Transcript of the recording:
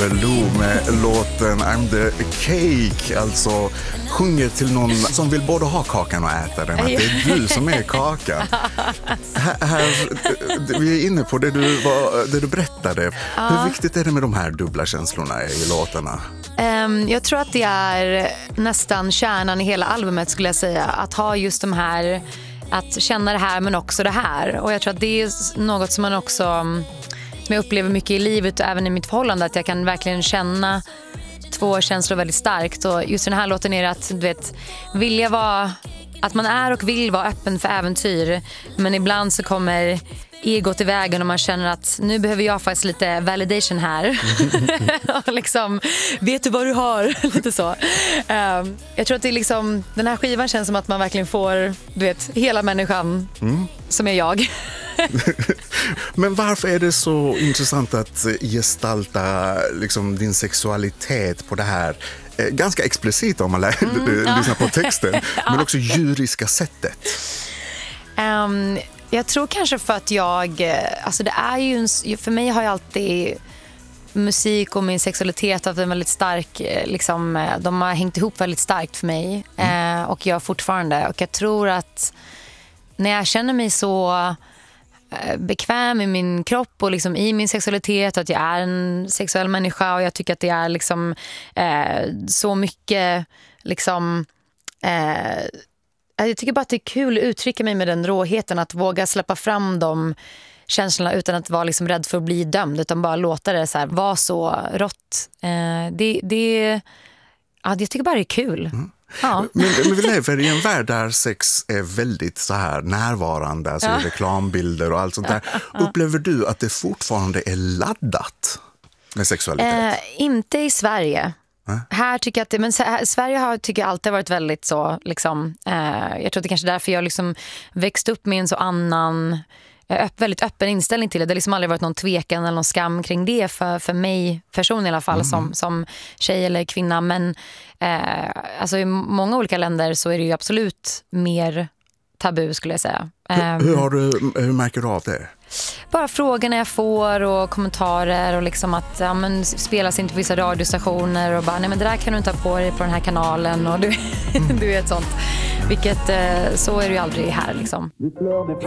Oliver Lou med låten I'm the Cake, alltså sjunger till någon som vill både ha kakan och äta den, att det är du som är kakan. Vi är inne på det du berättade. Hur viktigt är det med de här dubbla känslorna i låtarna? Jag tror att det är nästan kärnan i hela albumet, skulle jag säga. Att ha just de här, att känna det här men också det här. Och jag tror att det är något som man också, som jag upplever mycket i livet och även i mitt förhållande, att jag kan verkligen känna två känslor väldigt starkt. Och just den här låten är det att, du vet, vilja vara, att man är och vill vara öppen för äventyr, men ibland så kommer egot i vägen och man känner att nu behöver jag faktiskt lite validation här. Och liksom, vet du vad du har? Lite så. Jag tror att det är liksom, den här skivan känns som att man verkligen får, du vet, hela människan som är jag. Men varför är det så intressant att gestalta liksom din sexualitet på det här ganska explicit, om man lyssnar på texten, men också djuriska sättet? Jag tror kanske för att alltså det är ju för mig har ju alltid musik och min sexualitet haft en väldigt stark, liksom, de har hängt ihop väldigt starkt för mig, och jag fortfarande, och jag tror att när jag känner mig så bekväm i min kropp och liksom i min sexualitet, att jag är en sexuell människa, och jag tycker att det är liksom så mycket liksom jag tycker bara att det är kul att uttrycka mig med den råheten, att våga släppa fram de känslorna utan att vara liksom rädd för att bli dömd, utan bara låta det så här, vara så rått. Jag tycker bara det är kul. Ja. Men vi lever i en värld där sex är väldigt så här närvarande, alltså reklambilder och allt sånt där. Upplever du att det fortfarande är laddat med sexualitet? Inte i Sverige. Här tycker jag att Sverige tycker jag alltid varit väldigt så liksom, jag tror att det kanske är därför jag liksom växt upp med en så annan väldigt öppen inställning till det. Det har liksom aldrig varit någon tvekan eller någon skam kring det för mig personligen i alla fall, som tjej eller kvinna, men alltså i många olika länder så är det ju absolut mer tabu, skulle jag säga. Hur märker du av det? Bara frågorna jag får och kommentarer, och liksom att spelas inte på vissa radiostationer och bara, nej men det där kan du inte ha på dig på den här kanalen, och du vet sånt. Vilket så är det ju aldrig här liksom.